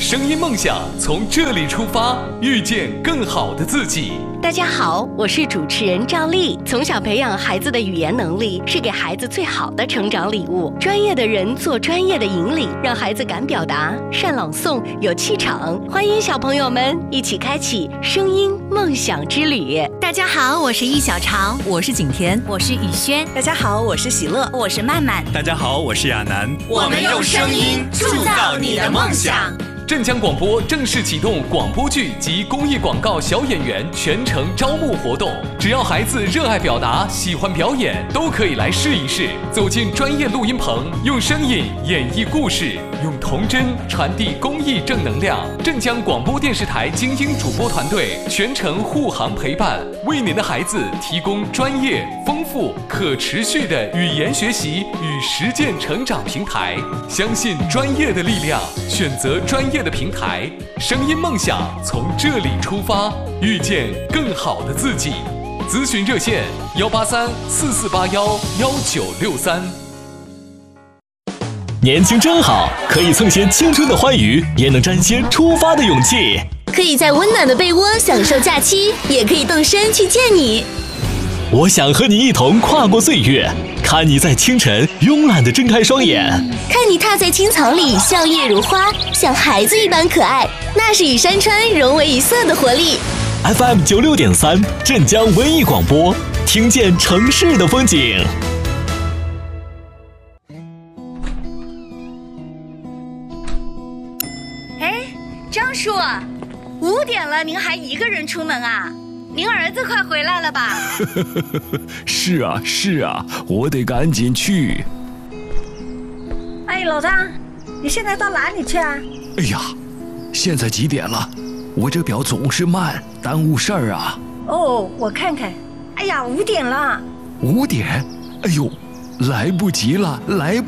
声音梦想从这里出发，遇见更好的自己。 大家好，我是主持人赵丽。从小培养孩子的语言能力，是给孩子最好的成长礼物。专业的人做专业的引领，让孩子敢表达、善朗诵、有气场。欢迎小朋友们一起开启声音梦想之旅。 大家好，我是易小潮， 我是景甜， 我是雨轩。 大家好，我是喜乐， 我是曼曼。 大家好，我是亚楠。 我们用声音铸造你的梦想。 镇江广播正式启动广播剧及公益广告小演员全程招募活动，只要孩子热爱表达、喜欢表演，都可以来试一试。走进专业录音棚，用声音演绎故事，用童真传递公益正能量。镇江广播电视台精英主播团队全程护航陪伴，为您的孩子提供专业、丰富、可持续的语言学习与实践成长平台。相信专业的力量，选择专业的平台，声音梦想从这里出发，遇见更好的自己。咨询热线183-4481-1963。 年轻真好，可以蹭些青春的欢愉，也能沾些出发的勇气。 可以在温暖的被窝享受假期，也可以动身去见你。 我想和你一同跨过岁月，看你在清晨慵懒地睁开双眼， 看你踏在青草里笑靥如花，像孩子一般可爱，那是与山川融为一色的活力。 FM 96.3镇江文艺广播，听见城市的风景。 哎，张叔，5点了，您还一个人出门啊？您儿子快回来了吧？ 是啊，我得赶紧去。 哎，老张，你现在到哪里去啊？ 哎呀，现在几点了？我这表总是慢，耽误事儿啊。 哦，我看看。哎呀，5点了。 5点？哎呦，来不及了。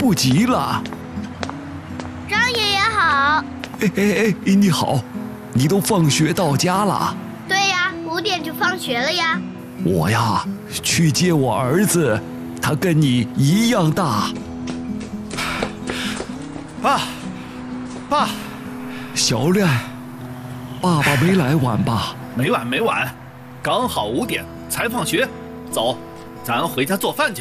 张爷爷好。 哎，你好，你都放学到家了 ？5点就放学了呀。 我呀，去接我儿子，他跟你一样大。 爸， 小亮，爸爸没来晚吧？ 没晚，刚好5点才放学。走，咱回家做饭去。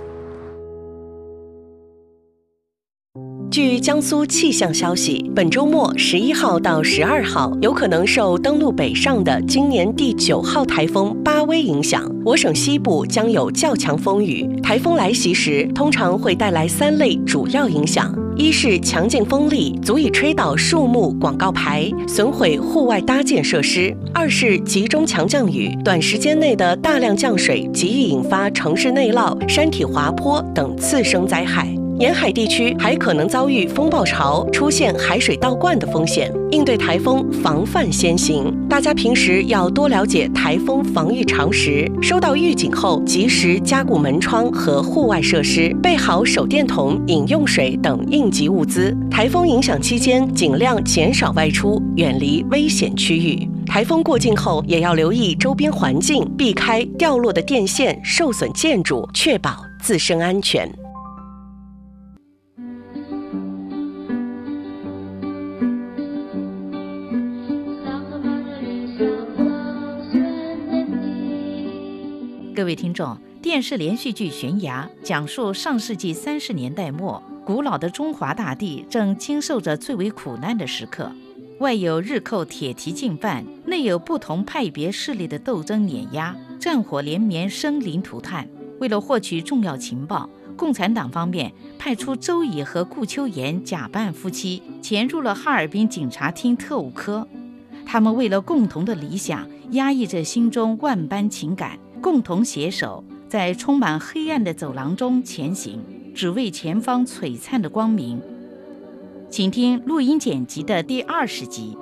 据江苏气象消息，本周末11号到12号有可能受登陆北上的今年第9号台风巴威影响，我省西部将有较强风雨。台风来袭时，通常会带来3类主要影响：一是强劲风力足以吹倒树木、广告牌，损毁户外搭建设施；二是集中强降雨，短时间内的大量降水极易引发城市内涝、山体滑坡等次生灾害。沿海地区还可能遭遇风暴潮，出现海水倒灌的风险。应对台风，防范先行。大家平时要多了解台风防御常识，收到预警后及时加固门窗和户外设施，备好手电筒、饮用水等应急物资。台风影响期间，尽量减少外出，远离危险区域。台风过境后，也要留意周边环境，避开掉落的电线、受损建筑，确保自身安全。 各位听众，电视连续剧《悬崖》讲述上世纪30年代末，古老的中华大地正经受着最为苦难的时刻，外有日寇铁蹄进犯，内有不同派别势力的斗争碾压，战火连绵，生灵涂炭。为了获取重要情报，共产党方面派出周乙和顾秋妍假扮夫妻，潜入了哈尔滨警察厅特务科。他们为了共同的理想，压抑着心中万般情感，共同携手在充满黑暗的走廊中前行，只为前方璀璨的光明。请听录音剪辑的第20集。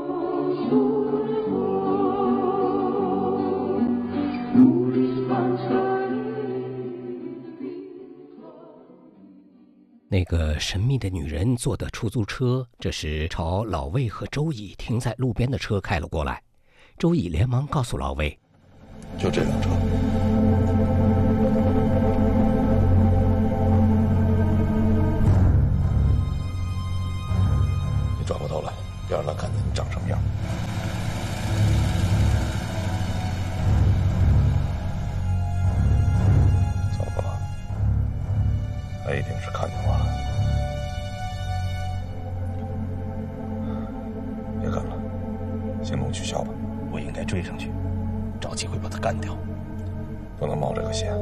那个神秘的女人坐的出租车，这时朝老魏和周乙停在路边的车开了过来。周乙连忙告诉老魏， 就这辆车。你转过头来。 别让他看见你长什么样。走吧，他一定是看见我了。别看了，行动取消吧。 我应该追上去，找机会把他干掉。 不能冒这个险。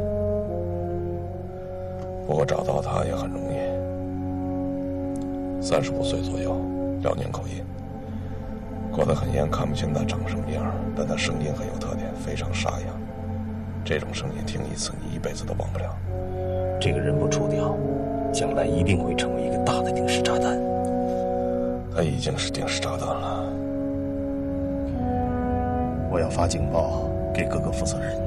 不过找到他也很容易。35岁左右，辽宁口音，过得很严，看不清他长什么样，但他声音很有特点，非常沙哑。这种声音听一次，你一辈子都忘不了。 这个人不除掉，将来一定会成为一个大的定时炸弹。 他已经是定时炸弹了。 我要发警报给各个负责人。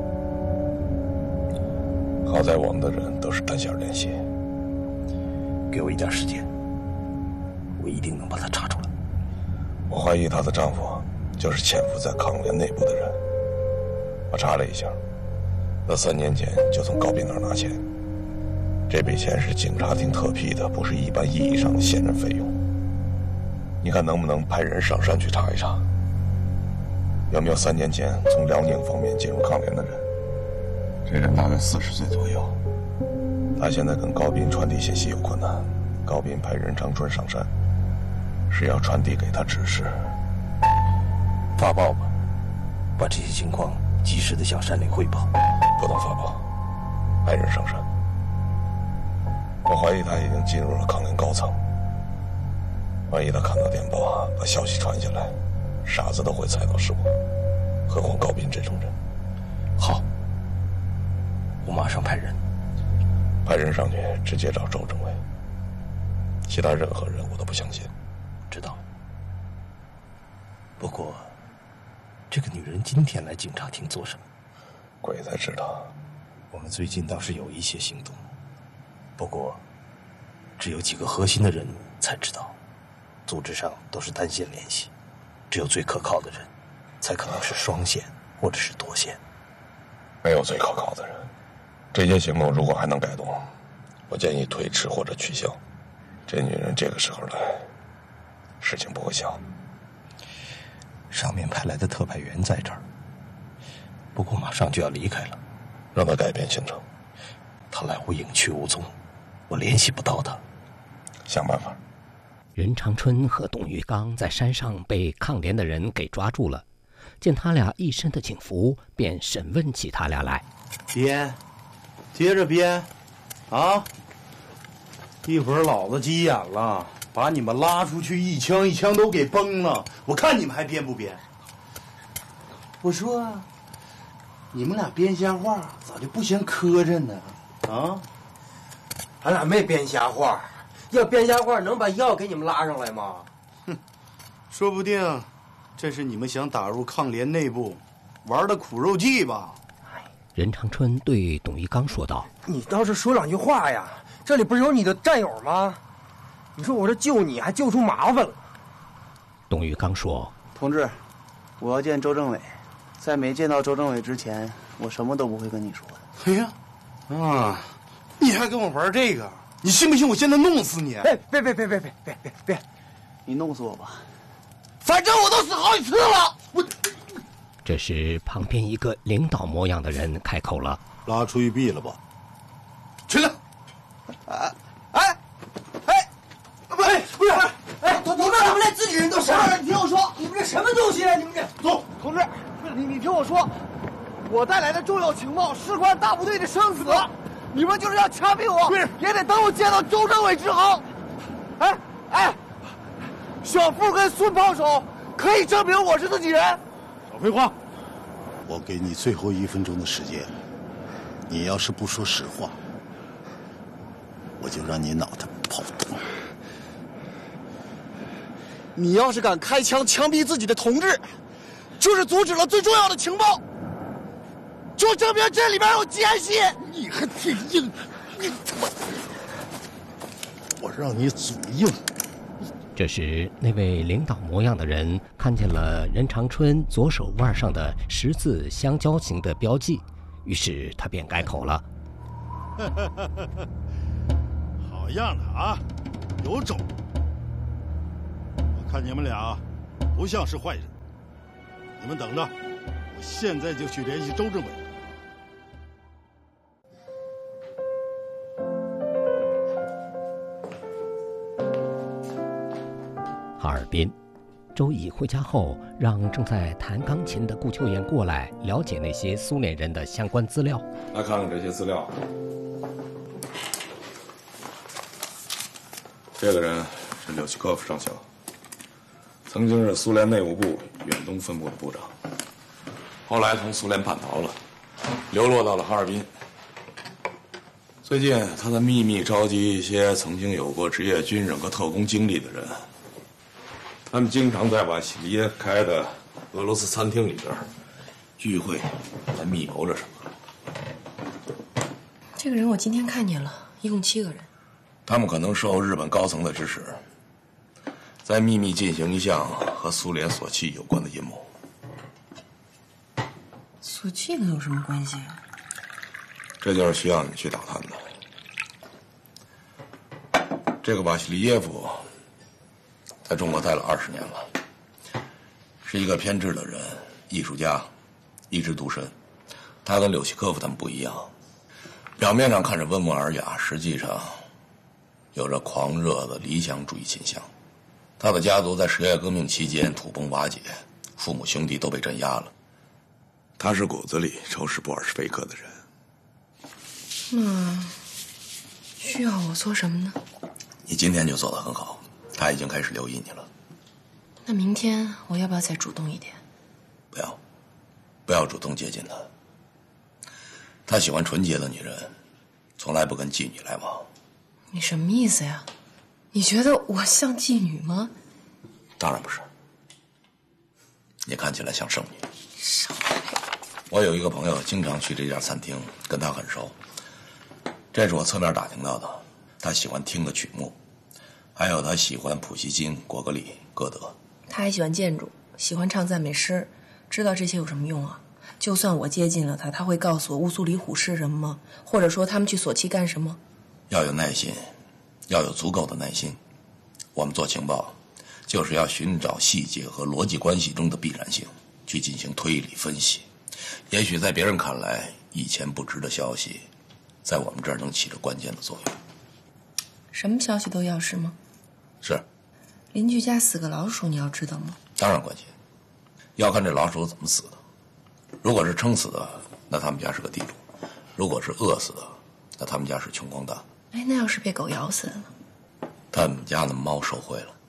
好在我们的人都是单线联系。 给我一点时间，我一定能把他查出来。 我怀疑她的丈夫就是潜伏在抗联内部的人。我查了一下，他3年前就从高斌那儿拿钱，这笔钱是警察厅特批的，不是一般意义上的闲人费用。你看能不能派人上山去查一查，有没有3年前从辽宁方面进入抗联的人？这人大概40岁左右，他现在跟高斌传递信息有困难。高斌派任长春上山，是要传递给他指示。 发报吧，把这些情况及时的向山里汇报。 不能发报，派人上山。我怀疑他已经进入了抗联高层。万一他看到电报，把消息传下来，傻子都会猜到是我，何况高斌这种人。 好，我马上派人。 派人上去直接找周政委，其他任何人我都不相信。 知道。不过，这个女人今天来警察厅做什么？ 鬼才知道。 我们最近倒是有一些行动，不过，只有几个核心的人物才知道。组织上都是单线联系，只有最可靠的人，才可能是双线或者是多线。 没有最可靠的人。这些行动如果还能改动，我建议推迟或者取消。这女人这个时候来，事情不会小。 上面派来的特派员在这儿，不过马上就要离开了。 让他改变行程。 他来无影去无踪，我联系不到他。 想办法。 任长春和董玉刚在山上被抗联的人给抓住了，见他俩一身的警服，便审问起他俩来。 编，接着编，啊！一会儿老子急眼了，把你们拉出去，一枪一枪都给崩了，我看你们还编不编？我说，你们俩编瞎话，咋就不嫌磕碜呢？啊？ 俺俩没编瞎话。要编瞎话，能把药给你们拉上来吗？ 哼，说不定，这是你们想打入抗联内部玩的苦肉计吧？ 任长春对董一刚说道：“ 你倒是说两句话呀！这里不是有你的战友吗？你说我这救你还救出麻烦了。” 董玉刚说：“ 同志，我要见周政委，在没见到周政委之前，我什么都不会跟你说的。” 哎呀，啊，你还跟我玩这个？你信不信我现在弄死你？ 哎，别！ 你弄死我吧， 反正我都死好几次了。我。 这时，旁边一个领导模样的人开口了：“ 拉出去毙了吧！” 去了。不是，你们怎么连自己人都杀了？你听我说，你们这什么东西啊？你们这走， 同志，你听我说，我带来的重要情报事关大部队的生死。你们就是要枪毙我，也得等我见到周政委之后。哎，小付跟孙炮手可以证明我是自己人。 少废话！我给你最后1分钟的时间，你要是不说实话，我就让你脑袋跑脱。 你要是敢开枪枪毙自己的同志，就是阻止了最重要的情报。就证明这里边有奸细！ 你还挺硬，你他妈！我让你嘴硬。 这时，那位领导模样的人看见了任长春左手腕上的十字相交形的标记，于是他便改口了：“ 好样的啊，有种！我看你们俩不像是坏人，你们等着，我现在就去联系周政委。 哈尔滨，周乙回家后，让正在弹钢琴的顾秋妍过来了解那些苏联人的相关资料。 来看看这些资料。这个人是柳奇科夫上校，曾经是苏联内务部远东分部的部长，后来从苏联叛逃了，流落到了哈尔滨。最近，他在秘密召集一些曾经有过职业军人和特工经历的人，他们经常在瓦西里耶夫开的俄罗斯餐厅里边聚会，在密谋着什么。 这个人我今天看见了，一共7个人。 他们可能受日本高层的指使，在秘密进行一项和苏联索契有关的阴谋。 索契能有什么关系啊？ 这就是需要你去打探的。这个瓦西里耶夫在中国待了20年了，是一个偏执的人，艺术家，一枝独身。他跟柳奇科夫他们不一样，表面上看着温文尔雅，实际上有着狂热的理想主义倾向。他的家族在十月革命期间土崩瓦解，父母兄弟都被镇压了。他是骨子里仇视布尔什维克的人。 那需要我做什么呢？ 你今天就做得很好，他已经开始留意你了。 那明天我要不要再主动一点？ 不要主动接近他。他喜欢纯洁的女人，从来不跟妓女来往。 你什么意思呀？你觉得我像妓女吗？ 当然不是，你看起来像圣女。我有一个朋友经常去这家餐厅，跟他很熟。这是我侧面打听到的，他喜欢听的曲目，还有他喜欢普希金、果戈里、歌德。 他还喜欢建筑，喜欢唱赞美诗。知道这些有什么用啊？就算我接近了他，他会告诉我乌苏里虎是什么吗？或者说他们去索契干什么？ 要有耐心，要有足够的耐心。我们做情报，就是要寻找细节和逻辑关系中的必然性，去进行推理分析。也许在别人看来以前不知的消息，在我们这儿能起着关键的作用。 什么消息都要是吗？ 是。 邻居家死个老鼠，你要知道吗？ 当然关键，要看这老鼠怎么死的。如果是撑死的，那他们家是个地主；如果是饿死的，那他们家是穷光蛋。 哎，那要是被狗咬死的呢？ 他们家的猫受贿了。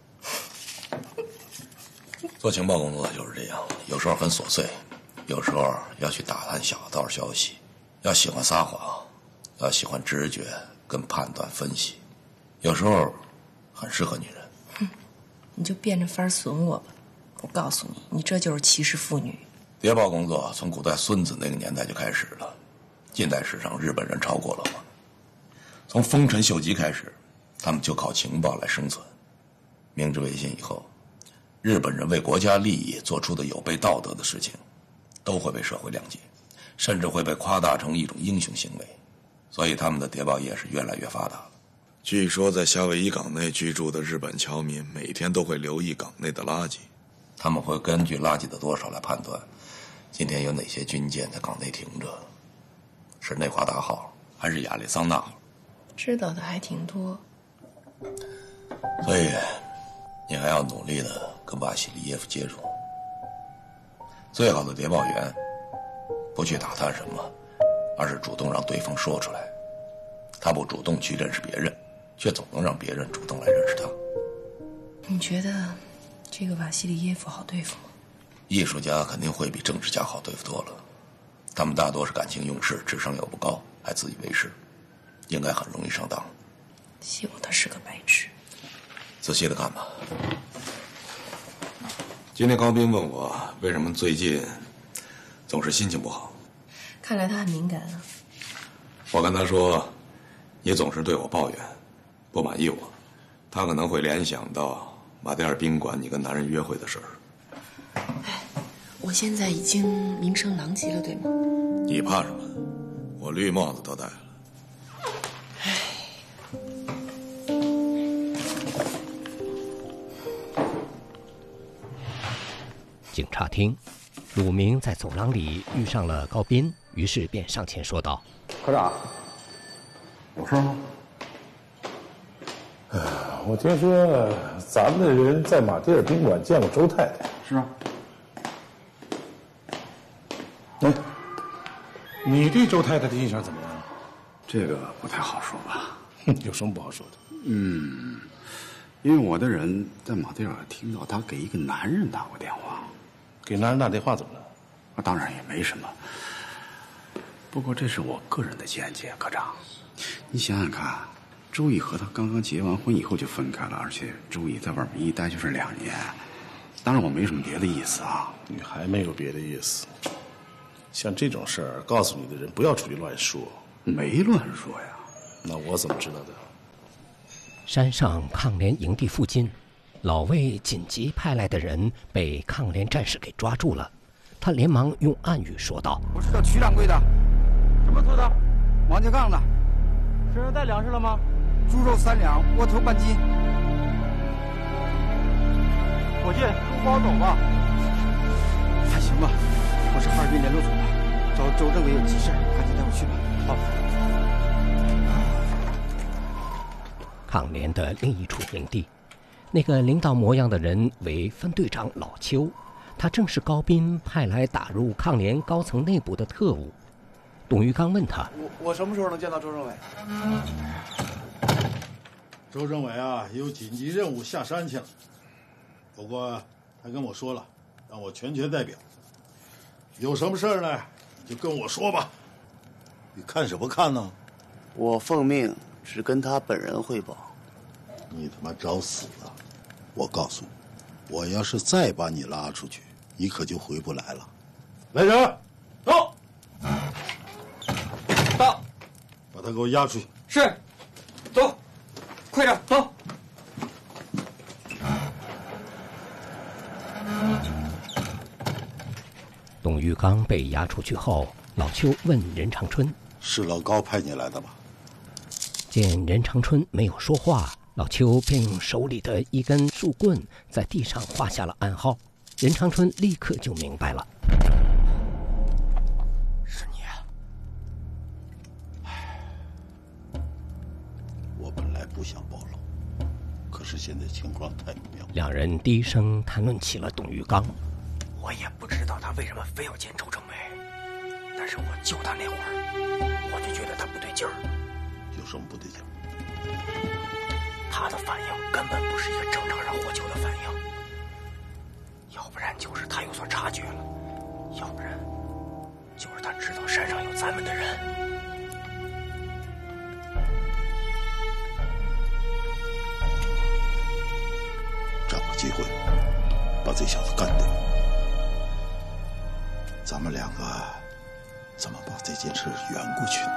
做情报工作就是这样，有时候很琐碎，有时候要去打探小道消息，要喜欢撒谎，要喜欢直觉跟判断分析，有时候很适合女人。 你就变着法损我吧！我告诉你，你这就是歧视妇女。 谍报工作从古代孙子那个年代就开始了，近代史上日本人超过了我们。从丰臣秀吉开始，他们就靠情报来生存。明治维新以后，日本人为国家利益做出的有悖道德的事情，都会被社会谅解，甚至会被夸大成一种英雄行为。所以他们的谍报业是越来越发达了。据说在夏威夷港内居住的日本侨民每天都会留意港内的垃圾，他们会根据垃圾的多少来判断今天有哪些军舰在港内停着，是内华达号还是亚利桑那号。 知道的还挺多。 所以你还要努力的跟瓦西里耶夫接触。最好的谍报员不去打探什么，而是主动让对方说出来。他不主动去认识别人，却总能让别人主动来认识他。 你觉得这个瓦西里耶夫好对付吗？ 艺术家肯定会比政治家好对付多了，他们大多是感情用事，智商又不高，还自以为是，应该很容易上当。 希望他是个白痴。 仔细的看吧。今天高斌问我为什么最近总是心情不好， 看来他很敏感啊。 我跟他说，你总是对我抱怨，不满意我，他可能会联想到马迭尔宾馆你跟男人约会的事儿。 哎，我现在已经名声狼藉了，对吗？ 你怕什么？我绿帽子都戴了。 警察厅，鲁明在走廊里遇上了高斌，于是便上前说道：“ 科长，有事吗？” 我听说咱们的人在马迭尔宾馆见过周太太。 是啊。 哎，你对周太太的印象怎么样？ 这个不太好说吧。 有什么不好说的？ 因为我的人在马迭尔听到他给一个男人打过电话。 给男人打电话怎么了？ 当然也没什么。不过这是我个人的见解，科长。你想想看，周易和他刚刚结完婚以后就分开了，而且周易在外面一待就是2年。当然我没什么别的意思啊。 你还没有别的意思？像这种事儿，告诉你的人不要出去乱说。 没乱说呀。 那我怎么知道的？ 山上抗联营地附近，老魏紧急派来的人被抗联战士给抓住了。他连忙用暗语说道：“ 我是叫曲掌柜的。什么做的？王家杠的。身上带粮食了吗？猪肉3两，窝头半斤。伙计，跟我走吧。还行吧，我是哈尔滨联络组的，找周政委有急事，赶紧带我去吧。好。” 抗联的另一处营地，那个领导模样的人为分队长老邱，他正是高斌派来打入抗联高层内部的特务。董玉刚问他：“ 我什么时候能见到周政委？” 周政委啊，有紧急任务下山去了。不过他跟我说了，让我全权代表。有什么事儿呢，你就跟我说吧。你看什么看呢？ 我奉命只跟他本人汇报。 你他妈找死啊！我告诉你，我要是再把你拉出去，你可就回不来了。来人，到！ 到！ 把他给我押出去。 是。走，快点走。 董玉刚被押出去后，老邱问任长春：“ 是老高派你来的吧？” 见任长春没有说话，老邱便用手里的一根树棍在地上画下了暗号。任长春立刻就明白了， 是你啊！ 我本来不想暴露，可是现在情况太妙。 两人低声谈论起了董玉刚。 我也不知道他为什么非要见周政委，但是我救他那会儿，我就觉得他不对劲儿。 有什么不对劲？ 他的反应根本不是一个正常人获救的反应，要不然就是他有所察觉了，要不然就是他知道山上有咱们的人。 找个机会把这小子干掉。咱们两个怎么把这件事圆过去呢？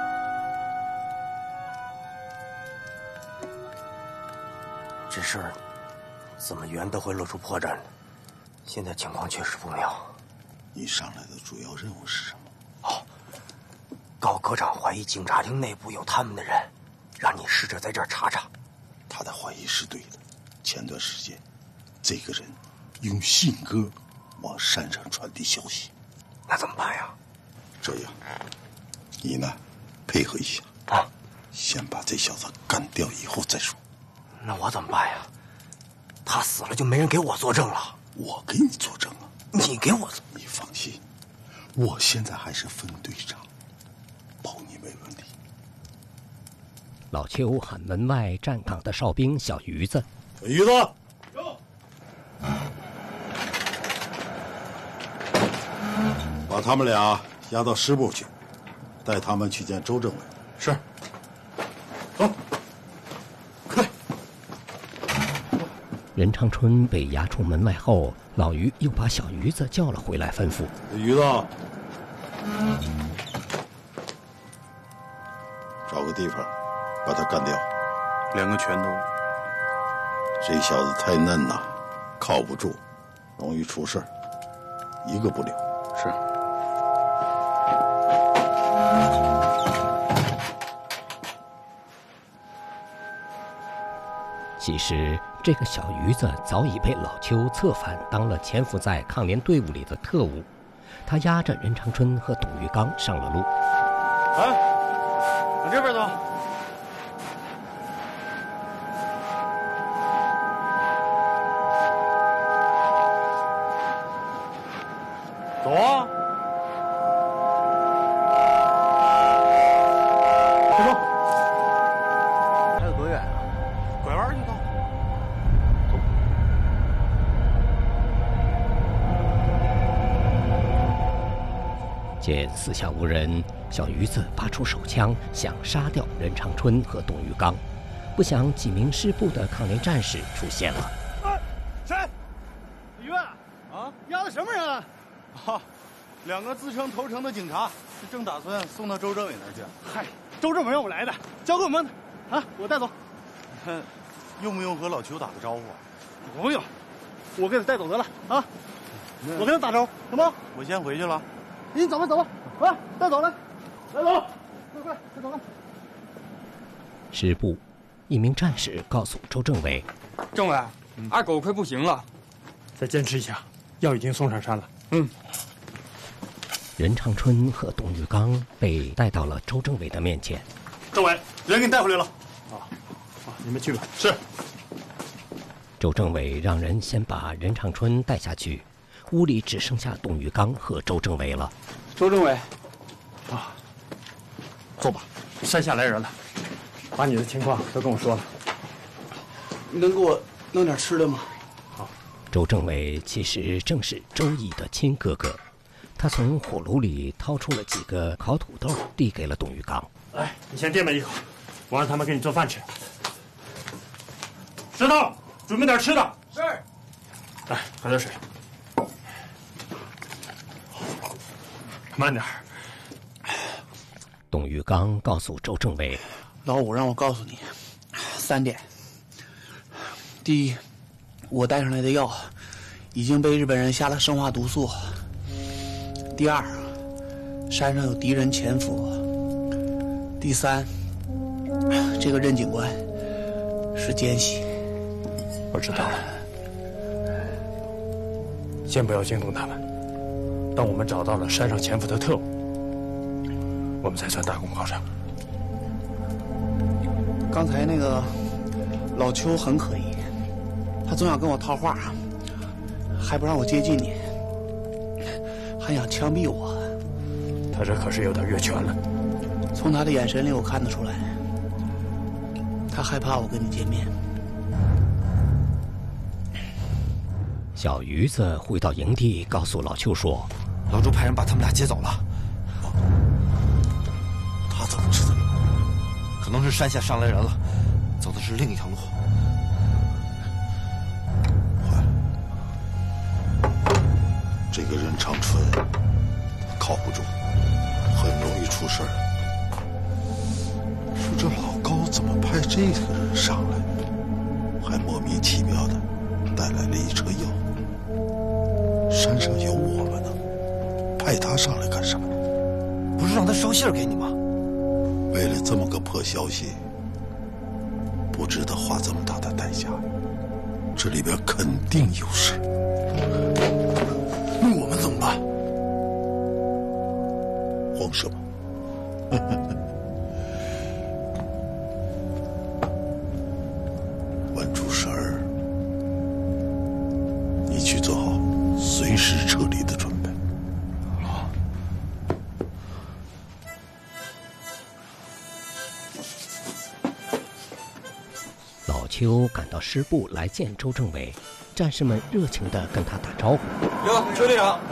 这事儿怎么圆都会露出破绽的。现在情况确实不妙。 你上来的主要任务是什么？ 哦，高科长怀疑警察厅内部有他们的人，让你试着在这儿查查。 他的怀疑是对的。前段时间，这个人用信鸽往山上传递消息。 那怎么办呀？ 这样，你呢，配合一下啊， 先把这小子干掉以后再说。 那我怎么办呀？他死了就没人给我作证了。 我给你作证啊！ 你给我？ 你放心，我现在还是分队长，保你没问题。 老邱喊门外站岗的哨兵小鱼子：“ 鱼子，把他们俩押到师部去，带他们去见周政委。” 是。 走。 任长春被押出门外后，老于又把小鱼子叫了回来，吩咐：“ 鱼子，找个地方把他干掉，2个全都。这小子太嫩呐，靠不住，容易出事，一个不留。” 是。 其实这个小鱼子早已被老邱策反当了潜伏在抗联队伍里的特务。他押着任长春和董玉刚上了路。 哎，往这边走。走啊！快走！ 还有多远啊？ 拐弯就到。走。 见四下无人，小鱼子拔出手枪，想杀掉任长春和董玉刚，不想几名师部的抗联战士出现了。 谁？李院啊？押的什么人啊？ 啊，2个自称投诚的警察，正打算送到周政委那儿去。 嗨，周政委让我来的，交给我们啊，我带走。 用不用和老邱打个招呼啊？ 不用，我给他带走得了啊。我跟他打招呼，行吗？ 我先回去了。 你走吧，走吧，来，带走来，带走，快，带走了。 师部，一名战士告诉周政委：“ 政委，二狗快不行了， 再坚持一下，药已经送上山了。” 任长春和董玉刚被带到了周政委的面前。 政委，人给你带回来了。 你们去吧。 是。 周政委让人先把任长春带下去，屋里只剩下董玉刚和周政委了。 周政委， 坐吧，山下来人了，把你的情况都跟我说了。 你能给我弄点吃的吗？ 好。 周政委其实正是周毅的亲哥哥，他从火炉里掏出了几个烤土豆，递给了董玉刚。 来，你先垫吧一口，我让他们给你做饭吃。石头，准备点吃的。 是。 来，喝点水。慢点。 董玉刚告诉周政委：“ 老五让我告诉你3点。第一，我带上来的药已经被日本人下了生化毒素。第二，山上有敌人潜伏。第三，这个任警官是奸细。” 我知道了，先不要惊动他们。当我们找到了山上潜伏的特务，我们才算大功告成。 刚才那个老邱很可疑，他总想跟我套话，还不让我接近你，还想枪毙我。 他这可是有点越权了。 从他的眼神里我看得出来，他害怕我跟你见面。 小鱼子回到营地，告诉老邱说：“ 老周派人把他们俩接走了。” 他怎么知道？ 可能是山下上来人了，走的是另一条路。 坏了，这个任长春靠不住，很容易出事儿。说这老高怎么派这个人上来，还莫名其妙的带来了一车药。山上有我们呢，派他上来干什么？ 不是让他捎信给你吗？ 为了这么个破消息，不值得花这么大的代价。这里边肯定有事。那我们怎么办？慌什么？万主事儿，你去做好随时撤离的准备。 好。 老邱赶到师部来见周政委，战士们热情地跟他打招呼。 哟，邱队长，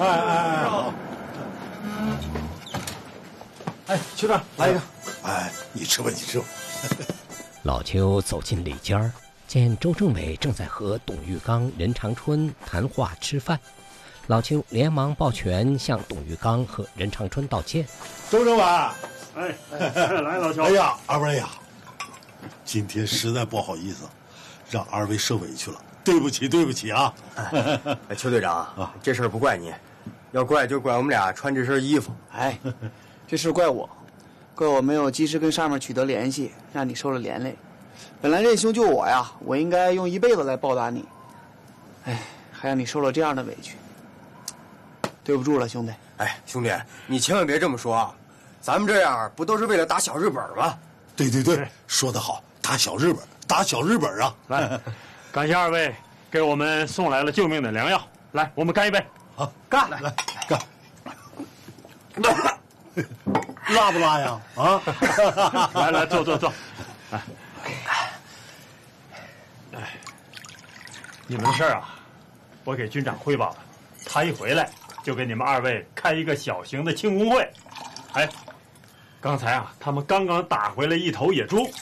哎，邱长，来一个。 哎，你吃吧，你吃吧。 老邱走进里间儿，见周政委正在和董玉刚、任长春谈话吃饭。老邱连忙抱拳向董玉刚和任长春道歉。 周政委， 来老邱。 哎呀，二位呀，今天实在不好意思，让二位受委屈了，对不起，对不起啊。 邱队长，这事儿不怪你，要怪就怪我们俩穿这身衣服。 哎，这事怪我，怪我没有及时跟上面取得联系，让你受了连累。 本来这兄救我呀，我应该用一辈子来报答你。哎，还让你受了这样的委屈，对不住了，兄弟。 哎，兄弟，你千万别这么说啊！咱们这样不都是为了打小日本吗？ 对对对，说得好，打小日本，打小日本啊！ 来，感谢二位给我们送来了救命的良药。来，我们干一杯！ 好，干！来，干！辣不辣呀？啊！ 来来，坐。来，哎，你们的事儿啊，我给军长汇报了，他一回来就给你们二位开一个小型的庆功会。哎，刚才啊，他们刚刚打回来一头野猪。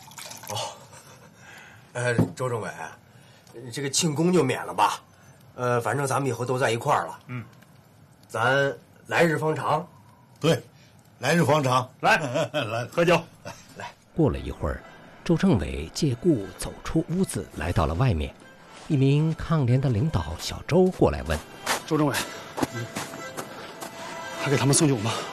周政委，这个庆功就免了吧。反正咱们以后都在一块儿了。咱来日方长。 对，来日方长。 来， 来喝酒。 来。 过了一会儿，周政委借故走出屋子，来到了外面。一名抗联的领导小周过来问：“ 周政委，还给他们送酒吗？”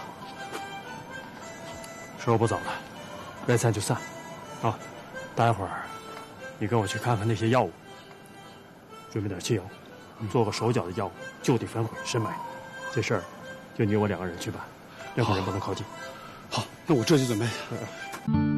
时候不早了，该散就散。啊，待会儿你跟我去看看那些药物，准备点汽油，做个手脚的药物，就地反悔，深埋。这事儿就你我2个人去办，任何人不能靠近。好，那我这就准备。